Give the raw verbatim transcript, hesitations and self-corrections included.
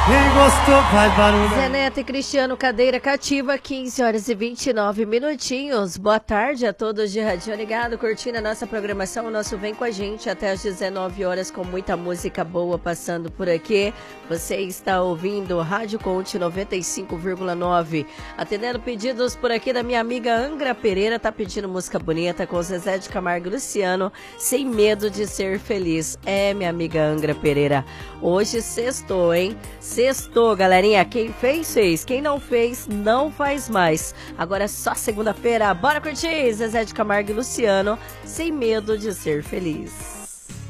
Quem gostou faz barulho. Zé Neto e Cristiano, cadeira cativa, quinze horas e vinte e nove minutinhos. Boa tarde a todos de Radinho Ligado, curtindo a nossa programação. O nosso Vem Com a Gente até às dezenove horas com muita música boa passando por aqui. Você está ouvindo Rádio Conte noventa e cinco vírgula nove. Atendendo pedidos por aqui da minha amiga Angra Pereira, tá pedindo música bonita com Zezé de Camargo e Luciano, Sem Medo de Ser Feliz. É, minha amiga Angra Pereira, hoje sextou, hein? Sextou, galerinha. Quem fez, fez. Quem não fez, não faz mais. Agora é só segunda-feira. Bora curtir Zezé de Camargo e Luciano, Sem Medo de Ser Feliz.